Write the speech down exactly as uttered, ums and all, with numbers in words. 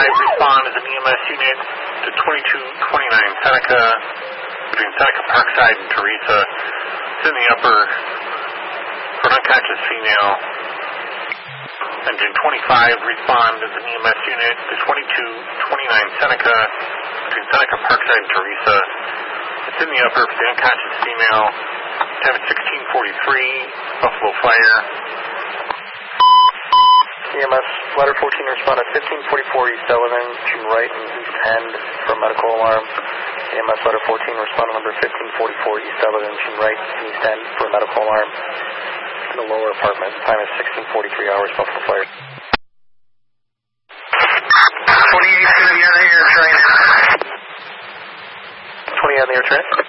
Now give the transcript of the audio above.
twenty-five, respond as an E M S unit to twenty-two twenty-nine Seneca, between Seneca Parkside and Teresa. It's in the upper for an unconscious female. Engine twenty-five, respond as an E M S unit to twenty-two twenty-nine Seneca, between Seneca Parkside and Teresa. It's in the upper for the unconscious female. Time at sixteen forty-three, Buffalo Fire. E M S, ladder fourteen, respond at fifteen forty-four East Sullivan, to right and east end for medical alarm. E M S, ladder fourteen, respond at number fifteen forty-four East Sullivan, to right and east end for medical alarm. In the lower apartment, time is sixteen forty-three hours, Buffalo Fire. twenty-eight, going to be on the air train. twenty on the air train.